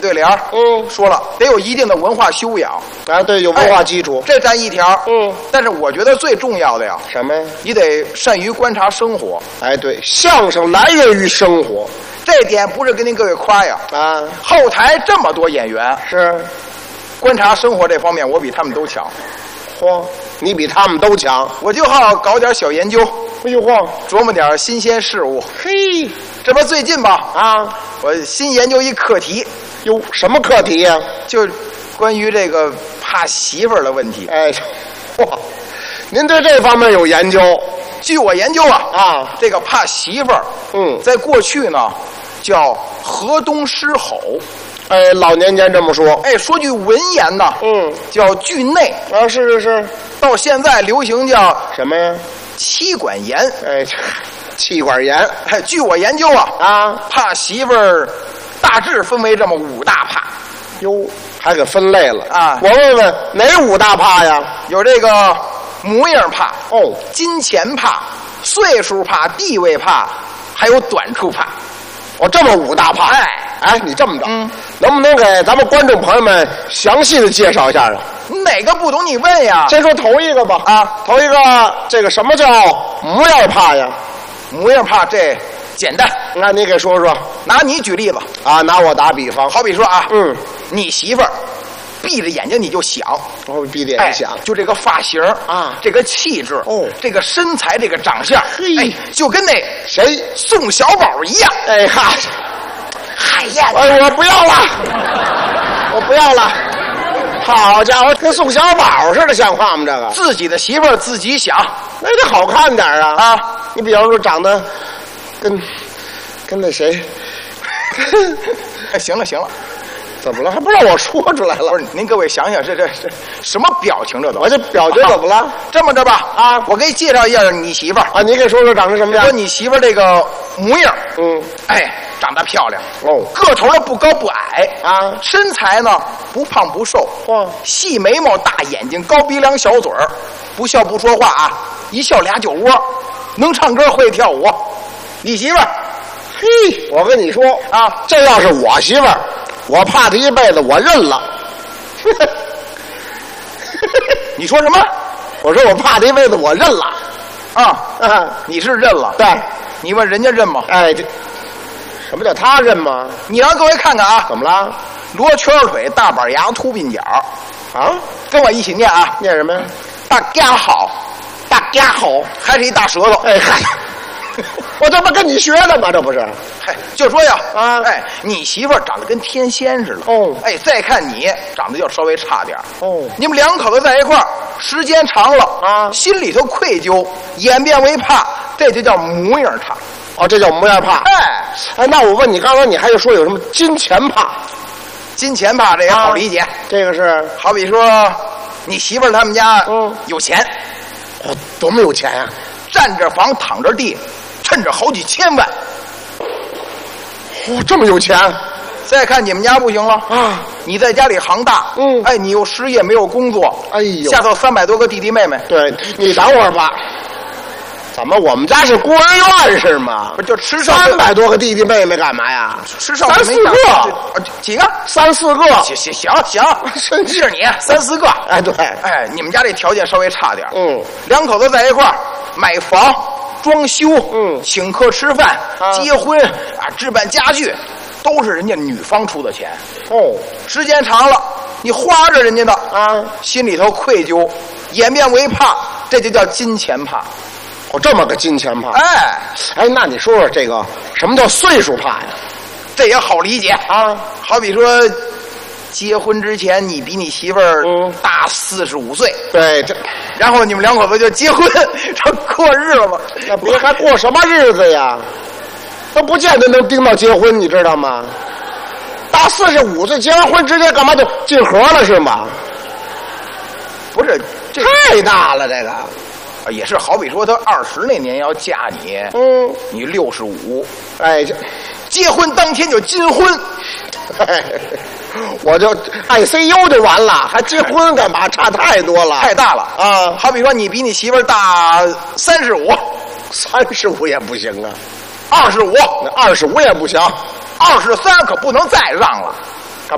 对联说了得有一定的文化修养啊，对，有文化基础， 这占一条。但是我觉得最重要的呀， 什么呀？ 你得善于观察生活。 哎，对，相声来源于生活， 这点不是跟您各位夸呀啊。 后台这么多演员， 是观察生活这方面，我比他们都强。 嚯，你比他们都强， 我就好搞点小研究。 哎呦嚯， 琢磨点新鲜事物。 嘿， 这不最近吧？ 啊， 我新研究一课题。 哟，什么课题呀？ 就关于这个怕媳妇儿的问题。 哎，嚯，您对这方面有研究？ 据我研究啊，这个怕媳妇儿，在过去呢叫河东狮吼。 哎，老年间这么说。 哎，说句文言呢，叫惧内啊，是。 到现在流行叫什么呀？ 妻管严。 哎，妻管严。 哎，据我研究啊，怕媳妇儿大致分为这么5大怕。 哟，还给分类了啊！ 我问问哪5大怕呀？ 有这个模样怕，金钱怕，岁数怕，地位怕，还有短处怕。 这么5大怕。哎，你这么着，能不能给咱们观众朋友们详细的介绍一下啊？ 哪个不懂你问呀？ 先说头一个吧。啊，头一个这个什么叫模样怕呀？ 模样怕这简单， 那你给说说。 拿你举例子啊，拿我打比方。 好比说啊，你媳妇儿闭着眼睛你就想， 闭着眼睛想， 就这个发型啊，这个气质，这个身材，这个长相，哎，就跟那谁宋小宝一样。 哎哈， 海燕， 哎，我不要了，我不要了。好家伙，跟宋小宝似的，像话吗？这个自己的媳妇儿自己想， 那得好看点啊！你比方说长得跟那谁， 行了， 怎么了？还不让我说出来了？ 不是，您各位想想，这什么表情？这都我这表情怎么了？ 这么着吧，我给你介绍一下你媳妇儿啊，你给说说长成什么样？ 说你媳妇儿这个模样，哎，长得漂亮个头呢不高不矮啊，身材呢不胖不瘦，细眉毛大眼睛高鼻梁小嘴儿，不笑不说话啊，一笑俩酒窝，能唱歌会跳舞。你媳妇儿， 嘿，我跟你说啊，这要是我媳妇儿，我怕她一辈子，我认了。 你说什么？ 我说我怕她一辈子，我认了。 你是认了？ 对， 你问人家认吗？ 哎，什么叫他认吗？ 你让各位看看啊， 怎么了？ 罗圈腿，大板牙，秃鬓角， 啊， 跟我一起念啊， 念什么呀？ 大家好， 大家好， 还是一大舌头。 哎嗨，我这不跟你学的吗？这不是？ 嗨，就说呀，哎，你媳妇儿长得跟天仙似的。哎，再看你长得就稍微差点。你们两口子在一块儿，时间长了啊，心里头愧疚，演变为怕，这就叫模样差。 这叫模样怕。哎，那我问你，刚才你还说有什么金钱怕？ 金钱怕这也好理解， 这个是好比说你媳妇儿他们家有钱， 多么有钱呀！ 占着房躺着地，趁着好几千万。 这么有钱。 再看你们家不行了啊！你在家里行大，哎，你又失业没有工作， 哎呦， 下头300多个弟弟妹妹。 对，你等会儿吧。怎么我们家是孤儿院是吗？ 不就吃上 300多个弟弟妹妹干嘛呀？ 吃上 3、4个， 几个 ？3、4个。 行，甚至你3、4个。 哎，对， 哎，你们家这条件稍微差点。两口子在一块儿买房、装修，请客吃饭、结婚啊，置办家具，都是人家女方出的钱。时间长了，你花着人家的啊，心里头愧疚，演变为怕，这就叫金钱怕。 这么个金钱怕。哎，那你说说这个什么叫岁数怕呀？ 这也好理解啊。好比说，结婚之前你比你媳妇儿大45岁， 对，这， 然后你们两口子就结婚，这过日子。 那不还过什么日子呀？都不见得能盯到结婚，你知道吗？大45岁结完婚，直接干嘛就进盒了是吗？ 不是，这太大了这个。 也是好比说他20那年要嫁你，你65， 哎， 结婚当天就金婚， 我就ICU 就完了，还结婚干嘛？差太多了， 太大了啊！好比说你比你媳妇儿大35 也不行啊 ，25 也不行， 23可不能再让了。